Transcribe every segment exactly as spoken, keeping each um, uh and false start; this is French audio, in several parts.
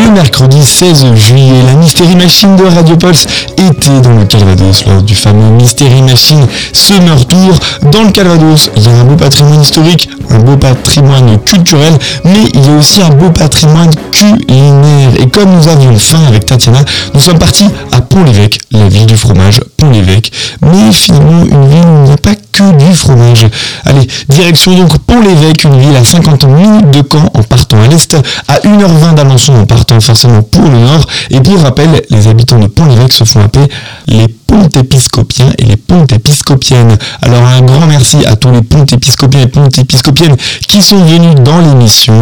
Le mercredi seize juillet, la Mystery Machine de Radio Pulse était dans le Calvados lors du fameux Mystery Machine Summer Tour. Dans le Calvados, il y a un beau patrimoine historique, un beau patrimoine culturel, mais il y a aussi un beau patrimoine culinaire. Et comme nous avions faim avec Tatiana, nous sommes partis à Pont-l'Évêque, la ville du fromage, Pont-l'Évêque. Mais finalement, une ville où il n'y a pas que du fromage. Allez, direction donc Pont-l'Évêque, une ville à cinquante minutes de Caen en partant à l'est, à une heure vingt d'Alençon en partant forcément pour le nord. Et pour rappel, les habitants de Pont-l'Évêque se font appeler les Pontépiscopiens et les Pontépiscopiennes. Alors un grand merci à tous les Pontépiscopiens et Pontépiscopiennes qui sont venus dans l'émission.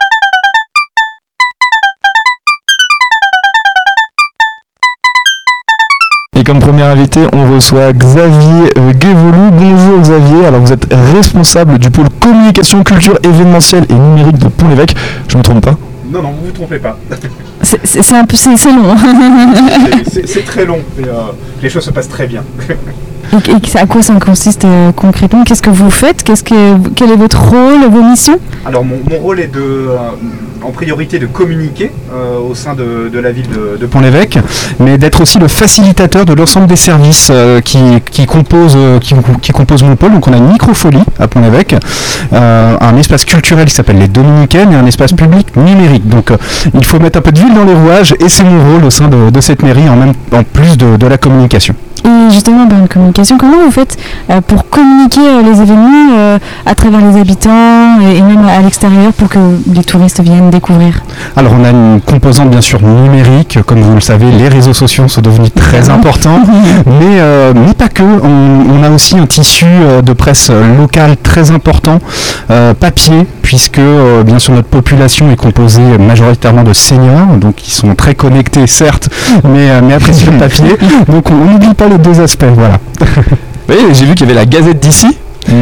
Et comme premier invité, on reçoit Xavier euh, Guévolou. Bonjour Xavier, alors vous êtes responsable du pôle communication, culture, événementielle et numérique de Pont-l'Évêque. Je me trompe pas ? Non, non, vous vous trompez pas. C'est, c'est, c'est un peu, c'est, c'est long. c'est, c'est, c'est très long, mais euh, les choses se passent très bien. Et, et à quoi ça consiste euh, concrètement ? Qu'est-ce que vous faites ? Qu'est-ce que, quel est votre rôle, vos missions ? Alors mon, mon rôle est de, euh, en priorité de communiquer euh, au sein de, de la ville de, de Pont-l'Évêque, mais d'être aussi le facilitateur de l'ensemble des services euh, qui, qui, composent, euh, qui, qui composent mon pôle. Donc on a une microfolie à Pont-l'Évêque, euh, un espace culturel qui s'appelle les Dominicaines et un espace public numérique. Donc euh, il faut mettre un peu de ville dans les rouages et c'est mon rôle au sein de, de cette mairie en, même, en plus de, de la communication. Et justement, ben, communication, comment vous faites euh, pour communiquer euh, les événements euh, à travers les habitants et, et même à l'extérieur pour que les touristes viennent découvrir ? Alors on a une composante bien sûr numérique, comme vous le savez, les réseaux sociaux sont devenus très importants, mais, euh, mais pas que, on, on a aussi un tissu euh, de presse locale très important, euh, papier, puisque euh, bien sûr notre population est composée majoritairement de seniors, donc ils sont très connectés certes, mais, euh, mais apprécient le papier, donc on n'oublie pas les deux aspects, voilà. Oui, j'ai vu qu'il y avait la Gazette d'ici,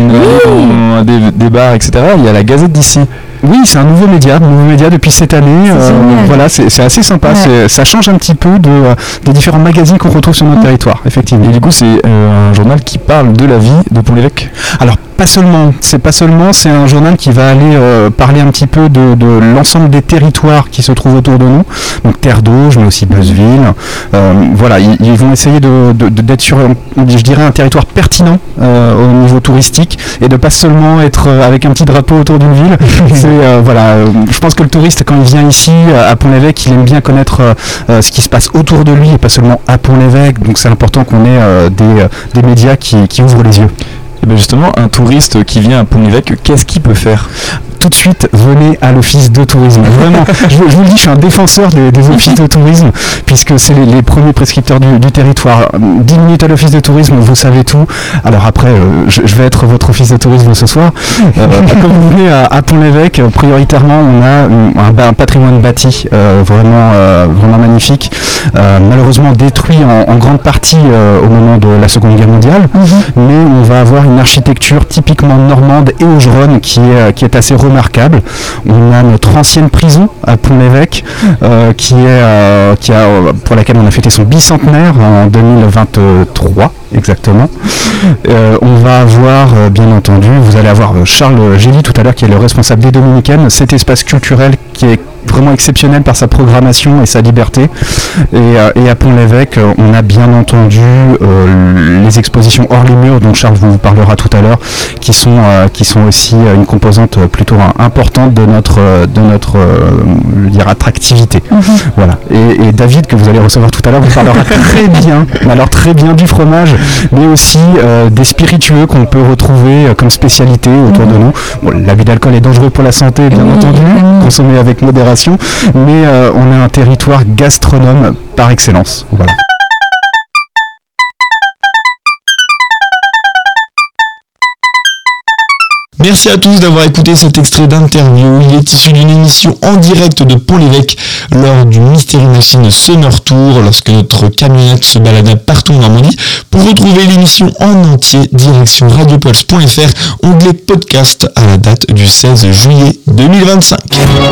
mmh. des, des bars, et cetera. Il y a la Gazette d'ici. Oui, c'est un nouveau média, un nouveau média depuis cette année. C'est euh, voilà, c'est, c'est assez sympa. Ouais. C'est, ça change un petit peu de, euh, des différents magazines qu'on retrouve sur notre mmh. territoire, effectivement. Et du coup, c'est euh, un journal qui parle de la vie de Pont-l'Évêque. Alors, pas seulement. C'est pas seulement. C'est un journal qui va aller euh, parler un petit peu de, de l'ensemble des territoires qui se trouvent autour de nous. Donc Terre d'Auge, mais aussi Beuzeville. Euh, voilà, ils, ils vont essayer de, de, de, d'être sur, je dirais, un territoire pertinent euh, au niveau touristique et de pas seulement être euh, avec un petit drapeau autour d'une ville. C'est, euh, voilà, euh, je pense que le touriste, quand il vient ici à Pont-l'Évêque, il aime bien connaître euh, ce qui se passe autour de lui et pas seulement à Pont-l'Évêque. Donc c'est important qu'on ait euh, des, euh, des médias qui, qui ouvrent les yeux. Et bien justement, un touriste qui vient à Pont-l'Évêque, qu'est-ce qu'il peut faire ? Tout de suite, venez à l'office de tourisme. Vraiment, je, je vous le dis, je suis un défenseur des, des offices de tourisme, puisque c'est les, les premiers prescripteurs du, du territoire. dix minutes à l'office de tourisme, vous savez tout. Alors après, euh, je, je vais être votre office de tourisme ce soir. Euh, comme vous venez à, à Pont-l'Évêque, prioritairement, on a un, un patrimoine bâti euh, vraiment, euh, vraiment magnifique, euh, malheureusement détruit en, en grande partie euh, au moment de la Seconde Guerre mondiale, mm-hmm. mais on va avoir une architecture typiquement normande et augeronne qui est, qui est assez remarquable. Remarquable. On a notre ancienne prison à Pont-l'Évêque euh, qui est, euh, qui a, pour laquelle on a fêté son bicentenaire en deux mille vingt-trois exactement. Euh, on va avoir euh, bien entendu, vous allez avoir Charles Gély tout à l'heure qui est le responsable des Dominicaines, cet espace culturel qui est vraiment exceptionnel par sa programmation et sa liberté. Et, euh, et à Pont-l'Évêque, euh, on a bien entendu euh, les expositions hors les murs dont Charles vous parlera tout à l'heure, qui sont, euh, qui sont aussi euh, une composante plutôt euh, importante de notre, euh, de notre euh, je veux dire, attractivité. Mm-hmm. Voilà. Et, et David, que vous allez recevoir tout à l'heure, vous parlera très bien, alors très bien du fromage, mais aussi euh, des spiritueux qu'on peut retrouver euh, comme spécialité autour mm-hmm. de nous. Bon, l'abus d'alcool est dangereux pour la santé, bien mm-hmm. entendu, mm-hmm. consommer avec modération. Mais euh, on a un territoire gastronome par excellence. Voilà. Merci à tous d'avoir écouté cet extrait d'interview. Il est issu d'une émission en direct de Pont-l'Évêque lors du Mystery Machine Summer Tour, lorsque notre camionnette se baladait partout en Normandie. Pour retrouver l'émission en entier, direction radiopulse point f r, onglet podcast à la date du seize juillet deux mille vingt-cinq.